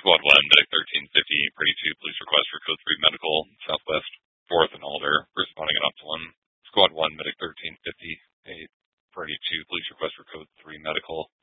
Squad 1, Medic 1350, Party 2, Police request for Code 3 Medical, Southwest 4th and Alder, responding at Optimum. Squad 1, Medic 1350, Party 2, Police request for Code 3 Medical,